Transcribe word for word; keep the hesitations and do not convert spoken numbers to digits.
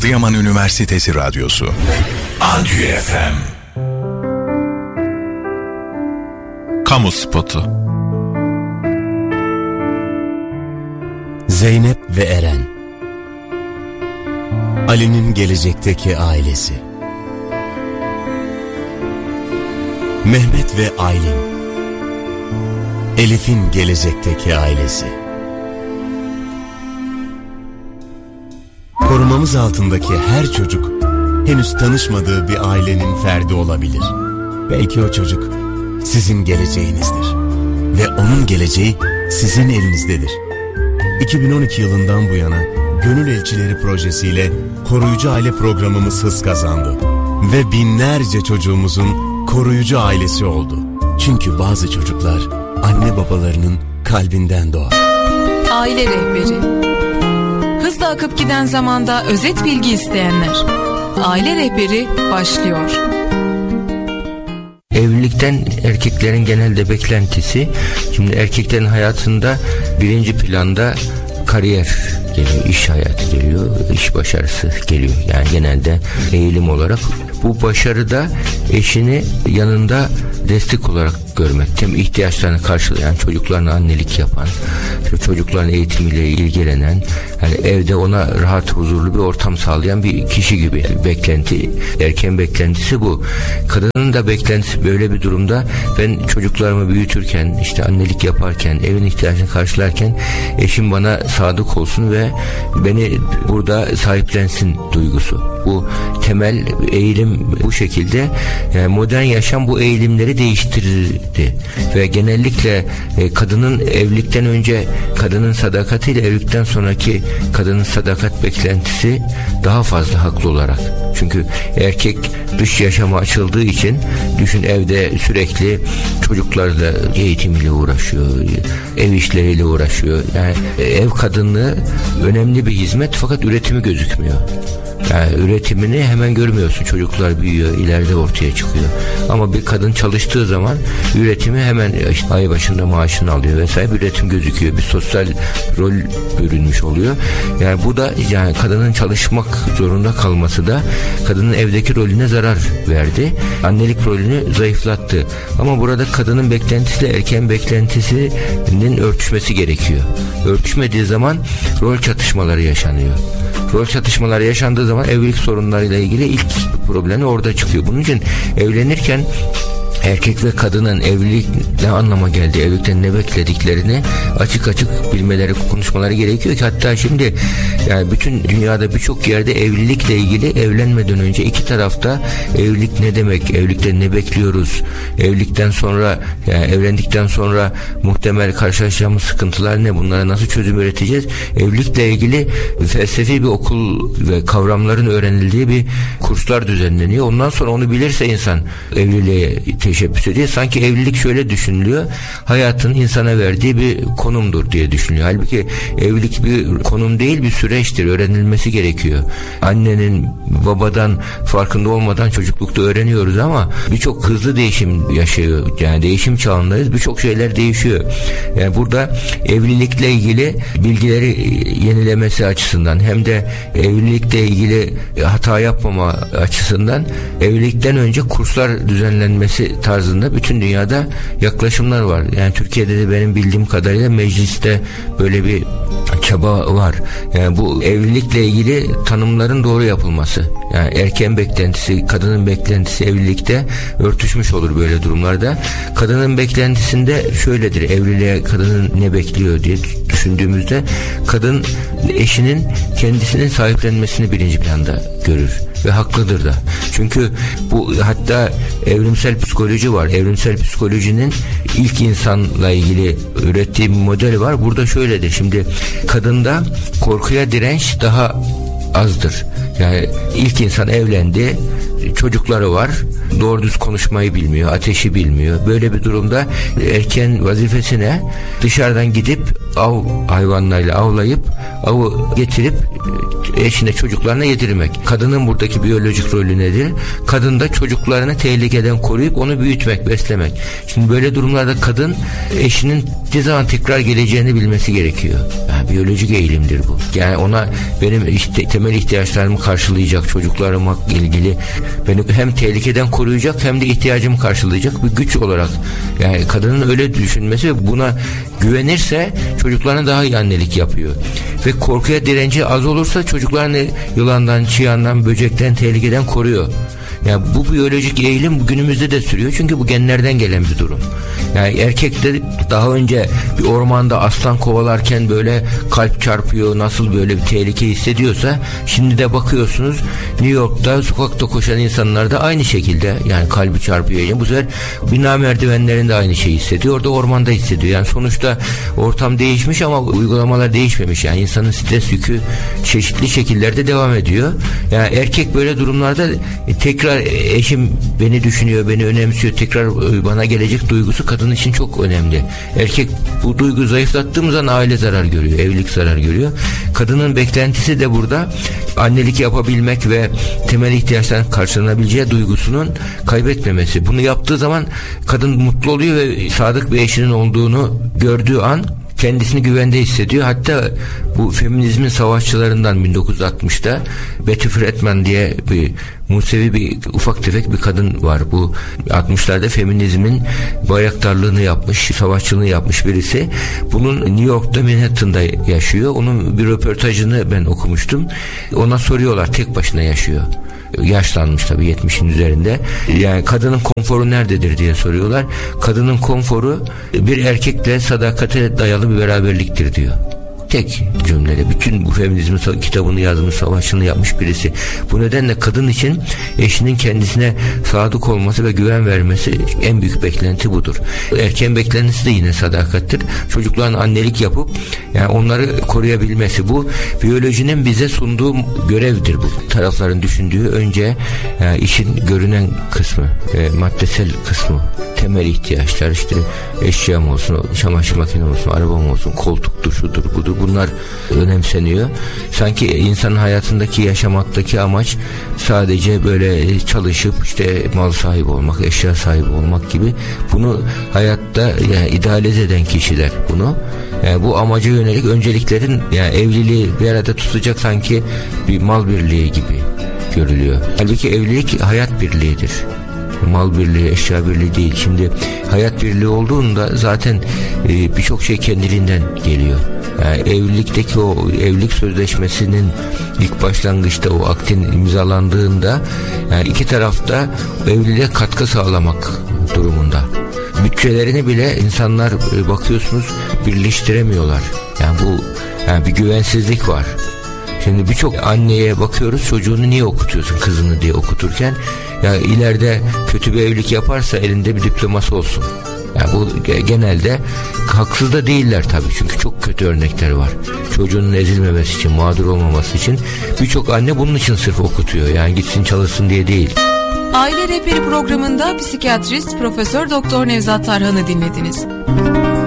Adıyaman Üniversitesi Radyosu Adü F M. Kamu spotu. Zeynep ve Eren, Ali'nin gelecekteki ailesi. Mehmet ve Aylin, Elif'in gelecekteki ailesi. Korumamız altındaki her çocuk henüz tanışmadığı bir ailenin ferdi olabilir. Belki o çocuk sizin geleceğinizdir ve onun geleceği sizin elinizdedir. iki bin on iki yılından bu yana Gönül Elçileri projesiyle koruyucu aile programımız hız kazandı ve binlerce çocuğumuzun koruyucu ailesi oldu. Çünkü bazı çocuklar anne babalarının kalbinden doğar. Aile rehberi. Hızla akıp giden zamanda özet bilgi isteyenler. Aile rehberi başlıyor. Evlilikten erkeklerin genelde beklentisi, şimdi erkeklerin hayatında birinci planda kariyer geliyor, iş hayatı geliyor, iş başarısı geliyor. Yani genelde eğilim olarak bu başarıda eşini yanında destek olarak görmek, hem ihtiyaçlarını karşılayan, çocuklarına annelik yapan, çocukların eğitimiyle ilgilenen, yani evde ona rahat, huzurlu bir ortam sağlayan bir kişi gibi beklenti. Erken beklentisi bu. Kadının da beklentisi böyle bir durumda, ben çocuklarımı büyütürken, işte annelik yaparken, evin ihtiyacını karşılarken eşim bana sadık olsun ve beni burada sahiplensin duygusu. Bu temel eğilim bu şekilde. Yani modern yaşam bu eğilimleri değiştirdi ve genellikle e, kadının evlilikten önce kadının sadakatiyle evlilikten sonraki kadının sadakat beklentisi daha fazla haklı olarak. Çünkü erkek dış yaşama açıldığı için, düşün, evde sürekli çocuklarla eğitimiyle uğraşıyor, ev işleriyle uğraşıyor. Yani ev kadınlığı önemli bir hizmet fakat üretimi gözükmüyor. Yani üretimini hemen görmüyorsun. Çocuklar büyüyor, ileride ortaya çıkıyor. Ama bir kadın çalıştığı zaman üretimi hemen, işte ay başında maaşını alıyor vesaire, bir üretim gözüküyor. Bir sosyal rol bürünmüş oluyor. Yani bu da, yani kadının çalışmak zorunda kalması da kadının evdeki rolüne zarar verdi. Annelik rolünü zayıflattı. Ama burada kadının beklentisiyle erkeğin beklentisinin örtüşmesi gerekiyor. Örtüşmediği zaman rol çatışmaları yaşanıyor. Rol çatışmaları yaşandığı zaman evlilik sorunlarıyla ilgili ilk problemi orada çıkıyor. Bunun için evlenirken erkek ve kadının evlilik ne anlama geldi, evlilikten ne beklediklerini açık açık bilmeleri, konuşmaları gerekiyor ki hatta şimdi yani bütün dünyada birçok yerde evlilikle ilgili evlenmeden önce iki tarafta evlilik ne demek, evlilikten ne bekliyoruz, evlilikten sonra, yani evlendikten sonra muhtemel karşılaşacağımız sıkıntılar ne, bunlara nasıl çözüm üreteceğiz, evlilikle ilgili felsefi bir okul ve kavramların öğrenildiği bir kurslar düzenleniyor. Ondan sonra onu bilirse insan evliliğe teşebbüs ediyor. Sanki evlilik şöyle düşünülüyor, hayatın insana verdiği bir konumdur diye düşünülüyor. Halbuki evlilik bir konum değil, bir süreçtir. Öğrenilmesi gerekiyor. Annenin babadan farkında olmadan çocuklukta öğreniyoruz ama birçok hızlı değişim yaşıyor. Yani değişim çağındayız. Birçok şeyler değişiyor. Yani burada evlilikle ilgili bilgileri yenilemesi açısından hem de evlilikle ilgili hata yapmama açısından evlilikten önce kurslar düzenlenmesi tarzında bütün dünyada yaklaşımlar var. Yani Türkiye'de de benim bildiğim kadarıyla mecliste böyle bir çaba var. Yani bu evlilikle ilgili tanımların doğru yapılması. Yani erkeğin beklentisi, kadının beklentisi evlilikte örtüşmüş olur böyle durumlarda. Kadının beklentisinde şöyledir. Evliliğe kadının ne bekliyor diye düşündüğümüzde kadın eşinin kendisinin sahiplenmesini birinci planda görür ve haklıdır da. Çünkü bu, hatta evrimsel psikoloji var. Evrimsel psikolojinin ilk insanla ilgili ürettiği bir model var. Burada şöyledir. Şimdi kadında korkuya direnç daha azdır. Yani ilk insan evlendi, çocukları var. Doğru düz konuşmayı bilmiyor, ateşi bilmiyor. Böyle bir durumda erkeğin vazifesine dışarıdan gidip av hayvanlarıyla avlayıp avı getirip eşine, çocuklarına yedirmek. Kadının buradaki biyolojik rolü nedir? Kadın da çocuklarını tehlikeden koruyup onu büyütmek, beslemek. Şimdi böyle durumlarda kadın eşinin ne zaman tekrar geleceğini bilmesi gerekiyor. Yani biyolojik eğilimdir bu. Yani ona benim işte temel ihtiyaçlarımı karşılayacak, çocuklarıma ilgili beni hem tehlikeden koruyacak hem de ihtiyacımı karşılayacak bir güç olarak. Yani kadının öyle düşünmesi ve buna güvenirse çocuklarına daha iyi annelik yapıyor. Ve korkuya direnci az olursa çocuklarını yılandan, çıyandan, böcekten, tehlikeden koruyor. Yani bu biyolojik eğilim günümüzde de sürüyor. Çünkü bu genlerden gelen bir durum. Yani erkek de daha önce bir ormanda aslan kovalarken böyle kalp çarpıyor, nasıl böyle bir tehlike hissediyorsa, şimdi de bakıyorsunuz New York'ta sokakta koşan insanlar da aynı şekilde yani kalbi çarpıyor. Yani bu sefer bina merdivenlerinde aynı şeyi hissediyor. Orada ormanda hissediyor. Yani sonuçta ortam değişmiş ama uygulamalar değişmemiş. Yani insanın stres yükü çeşitli şekillerde devam ediyor. Yani erkek böyle durumlarda tekrar eşim beni düşünüyor, beni önemsiyor, tekrar bana gelecek duygusu kadın için çok önemli. Erkek bu duygu zayıflattığımız zaman aile zarar görüyor, evlilik zarar görüyor. Kadının beklentisi de burada annelik yapabilmek ve temel ihtiyaçların karşılanabileceği duygusunun kaybetmemesi. Bunu yaptığı zaman kadın mutlu oluyor ve sadık bir eşinin olduğunu gördüğü an kendisini güvende hissediyor. Hatta bu feminizmin savaşçılarından bin dokuz yüz altmışta Betty Friedan diye bir Musevi bir ufak tefek bir kadın var. Bu altmışlarda feminizmin bayraktarlığını yapmış, savaşçılığını yapmış birisi. Bunun New York'ta Manhattan'da yaşıyor. Onun bir röportajını ben okumuştum. Ona soruyorlar, tek başına yaşıyor. Yaşlanmış tabii, yetmişin üzerinde. Yani kadının konforu nerededir diye soruyorlar. Kadının konforu bir erkekle sadakate dayalı bir beraberliktir diyor. Tek cümlede bütün bu feminizmin kitabını yazmış, savaşını yapmış birisi. Bu nedenle kadın için eşinin kendisine sadık olması ve güven vermesi en büyük beklenti budur. Erkeğin beklentisi de yine sadakattir. Çocukların annelik yapıp yani onları koruyabilmesi, bu biyolojinin bize sunduğu görevdir bu. Tarafların düşündüğü önce yani işin görünen kısmı, e, maddesel kısmı, temel ihtiyaçlar, işte eşyam olsun, çamaşır makinem olsun, arabam olsun, koltuktur, şudur, budur, bunlar önemseniyor. Sanki insanın hayatındaki, yaşamaktaki amaç sadece böyle çalışıp işte mal sahibi olmak, eşya sahibi olmak gibi. Bunu hayatta yani idealize eden kişiler bunu. Yani bu amaca yönelik önceliklerin, yani evliliği bir arada tutacak sanki bir mal birliği gibi görülüyor. Halbuki evlilik hayat birliğidir. Mal birliği, eşya birliği değil. Şimdi hayat birliği olduğunda zaten e, birçok şey kendiliğinden geliyor. Yani evlilikteki o evlilik sözleşmesinin ilk başlangıçta o aktin imzalandığında yani iki tarafta evliliğe katkı sağlamak durumunda. Bütçelerini bile insanlar e, bakıyorsunuz birleştiremiyorlar. Yani bu yani bir güvensizlik var. Şimdi birçok anneye bakıyoruz, çocuğunu niye okutuyorsun, kızını diye okuturken, ya ileride kötü bir evlilik yaparsa elinde bir diploması olsun. Yani bu genelde haksız da değiller tabii, çünkü çok kötü örnekler var. Çocuğunun ezilmemesi için, mağdur olmaması için birçok anne bunun için sırf okutuyor. Yani gitsin çalışsın diye değil. Aile Rehberi programında psikiyatrist Profesör Doktor Nevzat Tarhan'ı dinlediniz.